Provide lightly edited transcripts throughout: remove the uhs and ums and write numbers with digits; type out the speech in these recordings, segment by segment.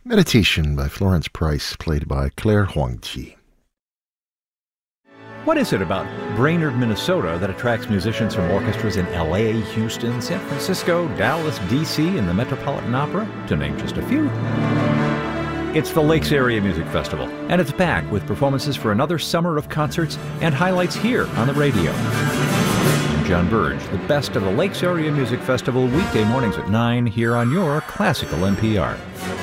Meditation by Florence Price, played by Claire Huangqi. What is it about Brainerd, Minnesota that attracts musicians from orchestras in L.A., Houston, San Francisco, Dallas, D.C., and the Metropolitan Opera, to name just a few? It's the Lakes Area Music Festival, and it's back with performances for another summer of concerts and highlights here on the radio. I'm John Burge, the best of the Lakes Area Music Festival, weekday mornings at 9 here on your classical NPR.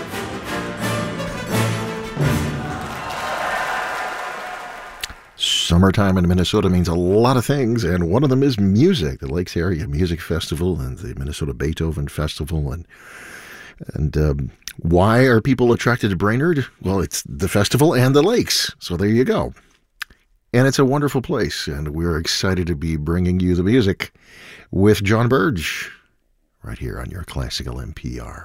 Summertime in Minnesota means a lot of things, and one of them is music. The Lakes Area Music Festival and the Minnesota Beethoven Festival. And why are people attracted to Brainerd? Well, it's the festival and the lakes, so there you go. And it's a wonderful place, and we're excited to be bringing you the music with John Burge right here on your classical NPR.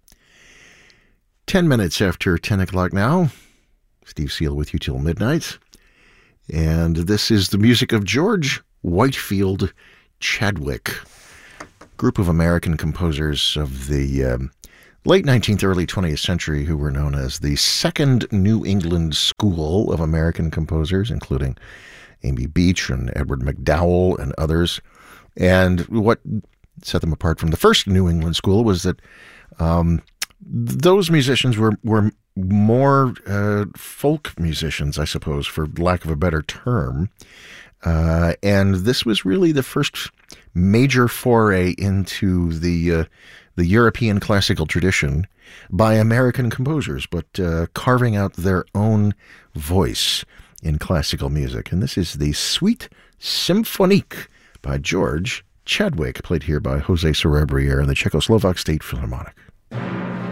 10 minutes after 10 o'clock now. Steve Seal with you till midnight. And this is the music of George Whitefield Chadwick, group of American composers of the late 19th, early 20th century who were known as the Second New England School of American composers, including Amy Beach and Edward MacDowell and others. And what set them apart from the First New England School was that those musicians were more folk musicians, I suppose, for lack of a better term. And this was really the first major foray into the European classical tradition by American composers, but carving out their own voice in classical music. And this is the Suite Symphonique by George Chadwick, played here by Jose Soler Breuer and the Czechoslovak State Philharmonic.